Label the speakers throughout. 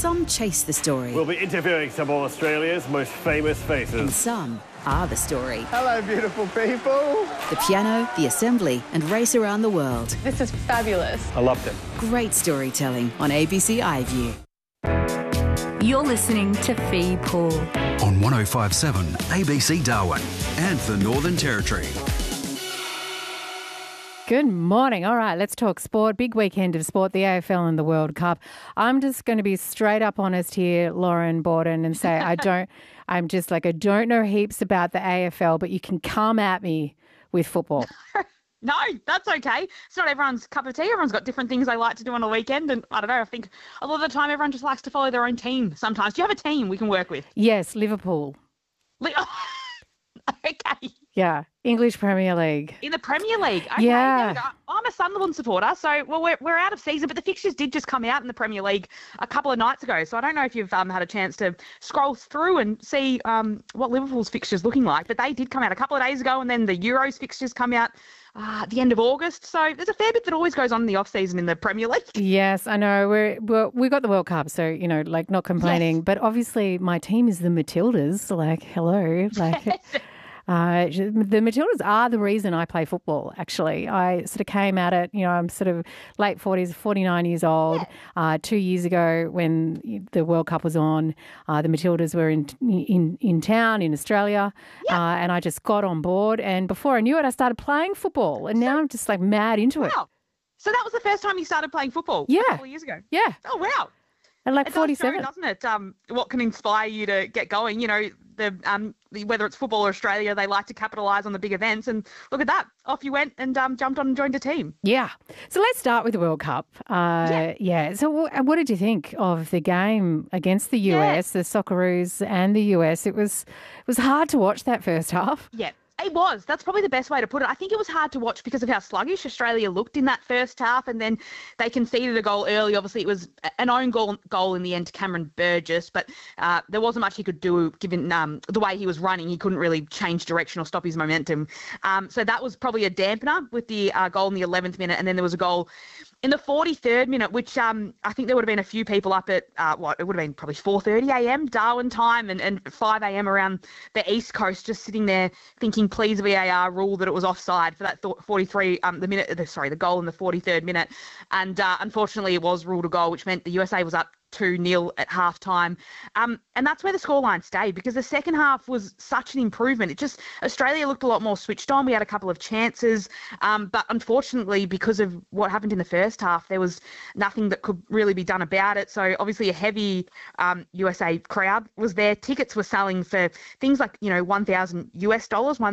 Speaker 1: Some chase the story.
Speaker 2: We'll be interviewing some of Australia's most famous faces.
Speaker 1: And some are the story.
Speaker 3: Hello, beautiful people.
Speaker 1: The piano, the assembly, and race around the world.
Speaker 4: This is fabulous.
Speaker 2: I loved it.
Speaker 1: Great storytelling on ABC iView.
Speaker 5: You're listening to Fee Pool
Speaker 6: on 105.7 ABC Darwin and the Northern Territory.
Speaker 7: Good morning. All right, let's talk sport. Big weekend of sport, the AFL and the World Cup. I'm just going to be straight up honest here, Lauren Borden, and say I don't know heaps about the AFL, but you can come at me with football.
Speaker 8: No, that's okay. It's not everyone's cup of tea. Everyone's got different things they like to do on a weekend. And I don't know, I think a lot of the time everyone just likes to follow their own team sometimes. Do you have a team we can work with?
Speaker 7: Yes, Liverpool.
Speaker 8: Okay.
Speaker 7: Yeah, English Premier League.
Speaker 8: In the Premier League? Okay,
Speaker 7: yeah.
Speaker 8: I'm a Sunderland supporter, so we're out of season, but the fixtures did just come out in the Premier League a couple of nights ago. So I don't know if you've had a chance to scroll through and see what Liverpool's fixtures looking like, but they did come out a couple of days ago, and then the Euros fixtures come out at the end of August. So there's a fair bit that always goes on in the off-season in the Premier League.
Speaker 7: Yes, I know. We got the World Cup, so, not complaining. Yes. But obviously my team is the Matildas. Hello. The Matildas are the reason I play football, actually. I sort of came at it, I'm sort of late 40s, 49 years old. 2 years ago when the World Cup was on, the Matildas were in town in Australia, and I just got on board. And before I knew it, I started playing football. And now I'm just mad into it.
Speaker 8: So that was the first time you started playing football?
Speaker 7: Yeah.
Speaker 8: A couple of years ago?
Speaker 7: Yeah.
Speaker 8: Oh, wow.
Speaker 7: At 47.
Speaker 8: It does show, doesn't it? What can inspire you to get going? Whether it's football or Australia, they like to capitalise on the big events. And look at that. Off you went and jumped on and joined a team. Yeah.
Speaker 7: So let's start with the World Cup. So what did you think of the game against the US, the Socceroos and the US? It was hard to watch that first half.
Speaker 8: Yeah. It was. That's probably the best way to put it. I think it was hard to watch because of how sluggish Australia looked in that first half, and then they conceded a goal early. Obviously, it was an own goal in the end to Cameron Burgess, but there wasn't much he could do given the way he was running. He couldn't really change direction or stop his momentum. So that was probably a dampener with the goal in the 11th minute, and then there was a goal in the 43rd minute, which I think there would have been a few people up at, it would have been probably 4:30am Darwin time and 5am around the East Coast, just sitting there thinking, please VAR rule that it was offside for that the goal in the 43rd minute. And unfortunately it was ruled a goal, which meant the USA was up 2-0 at halftime. And that's where the scoreline stayed, because the second half was such an improvement. Australia looked a lot more switched on. We had a couple of chances. But unfortunately, because of what happened in the first half, there was nothing that could really be done about it. So obviously a heavy USA crowd was there. Tickets were selling for things like, $1,000 US,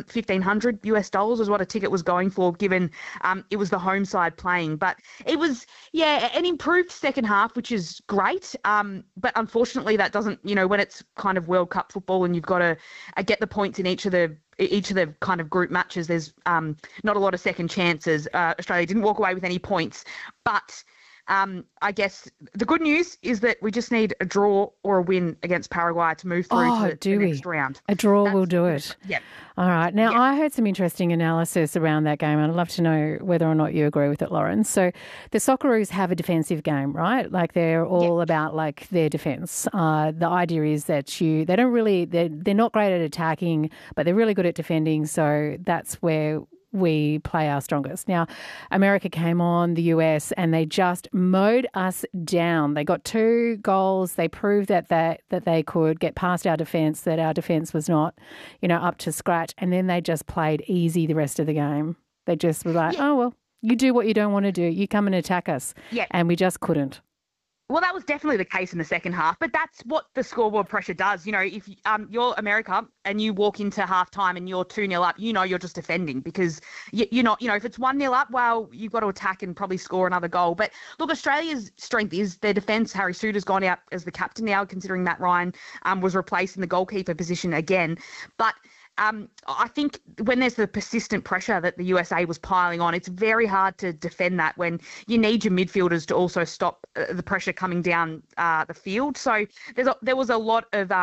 Speaker 8: $1,500 was what a ticket was going for, given it was the home side playing. But it was, an improved second half, which is great. But unfortunately that doesn't, when it's kind of World Cup football and you've got to get the points in each of the kind of group matches, there's not a lot of second chances. Australia didn't walk away with any points, but I guess the good news is that we just need a draw or a win against Paraguay to move through to the next round.
Speaker 7: A draw will do it.
Speaker 8: Yep.
Speaker 7: All right. Now, I heard some interesting analysis around that game, and I'd love to know whether or not you agree with it, Lauren. So the Socceroos have a defensive game, right? They're all about their defence. The idea is that they're not great at attacking, but they're really good at defending. So that's where we play our strongest. Now, America came on, the US, and they just mowed us down. They got 2 goals. They proved that they could get past our defence, that our defence was not, up to scratch. And then they just played easy the rest of the game. They just were oh, well, you do what you don't want to do. You come and attack us. Yeah. And we just couldn't.
Speaker 8: Well, that was definitely the case in the second half, but that's what the scoreboard pressure does. If you're America and you walk into halftime and you're 2-0 up, you're just defending, because you're not, if it's 1-0 up, well, you've got to attack and probably score another goal. But look, Australia's strength is their defence. Harry Souttar's gone out as the captain now, considering Matt Ryan was replaced in the goalkeeper position again. But I think when there's the persistent pressure that the USA was piling on, it's very hard to defend that when you need your midfielders to also stop the pressure coming down the field. So there was a lot of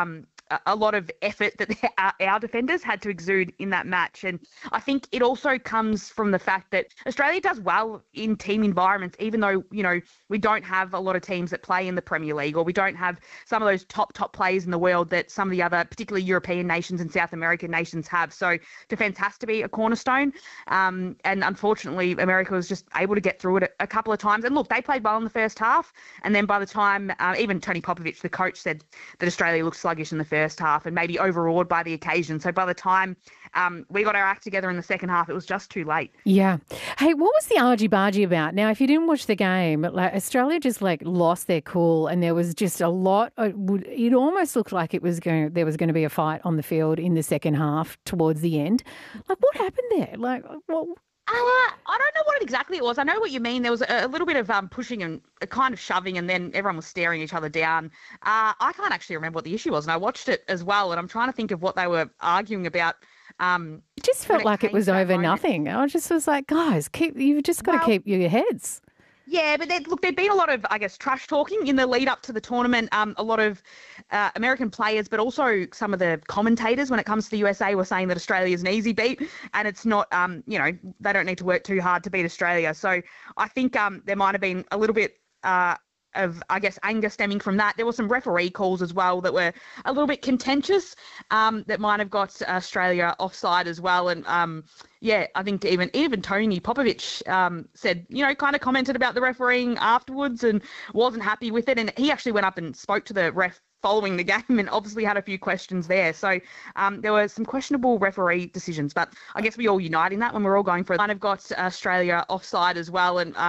Speaker 8: a lot of effort that our defenders had to exude in that match. And I think it also comes from the fact that Australia does well in team environments, even though, we don't have a lot of teams that play in the Premier League, or we don't have some of those top players in the world that some of the other, particularly European nations and South American nations have. So defence has to be a cornerstone. And unfortunately, America was just able to get through it a couple of times. And look, they played well in the first half. And then by the time, even Tony Popovich, the coach, said that Australia looked sluggish in the first half and maybe overawed by the occasion. So by the time we got our act together in the second half, it was just too late.
Speaker 7: Yeah. Hey, what was the argy-bargy about? Now, if you didn't watch the game, Australia just lost their cool, and there was just a lot. It almost looked like there was going to be a fight on the field in the second half towards the end. What happened there?
Speaker 8: I don't know what exactly it was. I know what you mean. There was a little bit of pushing and a kind of shoving, and then everyone was staring each other down. I can't actually remember what the issue was, and I watched it as well, and I'm trying to think of what they were arguing about.
Speaker 7: It just felt like it was over nothing. I just was like, guys, you've just got to keep your heads.
Speaker 8: Yeah, but there'd been a lot of, trash talking in the lead up to the tournament. A lot of American players, but also some of the commentators when it comes to the USA were saying that Australia is an easy beat, and it's not, they don't need to work too hard to beat Australia. So I think there might have been a little bit of, anger stemming from that. There were some referee calls as well that were a little bit contentious that might have got Australia offside as well. And I think even Tony Popovich said, kind of commented about the refereeing afterwards and wasn't happy with it. And he actually went up and spoke to the ref following the game and obviously had a few questions there. So there were some questionable referee decisions, but I guess we all unite in that when we're all going for it. Kind of got Australia offside as well. And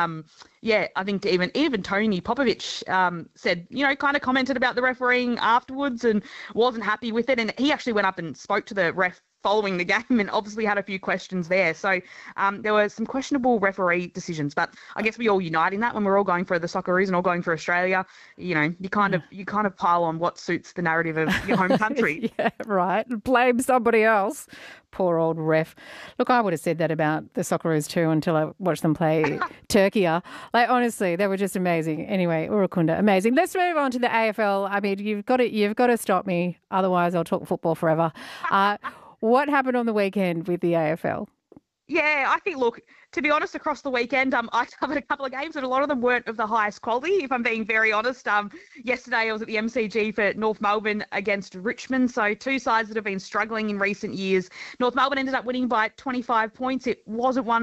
Speaker 8: I think even Tony Popovich said, kind of commented about the refereeing afterwards and wasn't happy with it. And he actually went up and spoke to the ref following the game and obviously had a few questions there. So there were some questionable referee decisions, but I guess we all unite in that when we're all going for the Socceroos and all going for Australia. You kind of pile on what suits the narrative of your home country.
Speaker 7: Yeah, right. Blame somebody else. Poor old ref. Look, I would have said that about the Socceroos too until I watched them play Turkey. Honestly, they were just amazing. Anyway, Urakunda, amazing. Let's move on to the AFL. I mean, you've got to stop me, otherwise I'll talk football forever. What happened on the weekend with the AFL?
Speaker 8: Yeah, I think, look, to be honest, across the weekend, I covered a couple of games and a lot of them weren't of the highest quality, if I'm being very honest. Yesterday I was at the MCG for North Melbourne against Richmond, so two sides that have been struggling in recent years. North Melbourne ended up winning by 25 points. It wasn't one